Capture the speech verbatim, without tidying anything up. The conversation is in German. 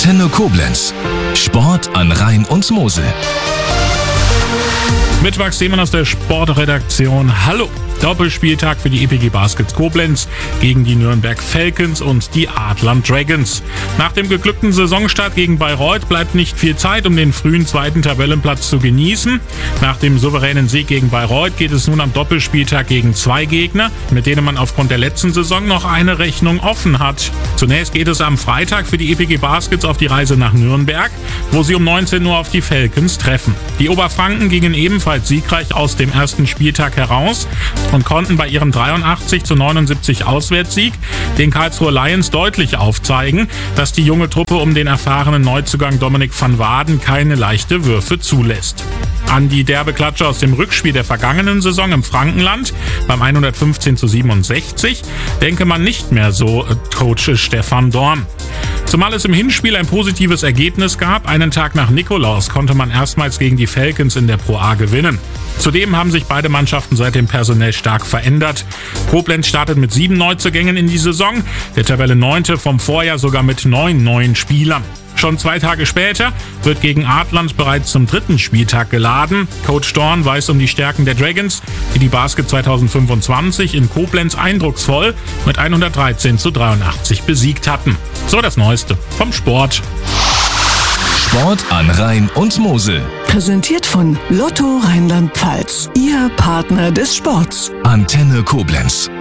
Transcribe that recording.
Antenne Koblenz. Sport an Rhein und Mosel. Mit Max Seemann aus der Sportredaktion. Hallo! Doppelspieltag für die E P G Baskets Koblenz gegen die Nürnberg Falcons und die Adland Dragons. Nach dem geglückten Saisonstart gegen Bayreuth bleibt nicht viel Zeit, um den frühen zweiten Tabellenplatz zu genießen. Nach dem souveränen Sieg gegen Bayreuth geht es nun am Doppelspieltag gegen zwei Gegner, mit denen man aufgrund der letzten Saison noch eine Rechnung offen hat. Zunächst geht es am Freitag für die E P G Baskets auf die Reise nach Nürnberg, wo sie um neunzehn Uhr auf die Falcons treffen. Die Oberfranken gingen ebenfalls siegreich aus dem ersten Spieltag heraus und konnten bei ihrem dreiundachtzig zu neunundsiebzig Auswärtssieg den Karlsruher Lions deutlich aufzeigen, dass die junge Truppe um den erfahrenen Neuzugang Dominik van Waden keine leichte Würfe zulässt. An die derbe Klatsche aus dem Rückspiel der vergangenen Saison im Frankenland beim hundertfünfzehn zu siebenundsechzig denke man nicht mehr so, äh, Coach Stefan Dorn. Zumal es im Hinspiel ein positives Ergebnis gab. Einen Tag nach Nikolaus konnte man erstmals gegen die Falcons in der Pro A gewinnen. Zudem haben sich beide Mannschaften seitdem personell stark verändert. Koblenz startet mit sieben Neuzugängen in die Saison, der Tabelle Neunte vom Vorjahr sogar mit neun neuen Spielern. Schon zwei Tage später wird gegen Adland bereits zum dritten Spieltag geladen. Coach Dorn weiß um die Stärken der Dragons, die die Basket zwanzig fünfundzwanzig in Koblenz eindrucksvoll mit hundertdreizehn zu dreiundachtzig besiegt hatten. So das Neueste vom Sport. Sport an Rhein und Mosel. Präsentiert von Lotto Rheinland-Pfalz, Ihr Partner des Sports. Antenne Koblenz.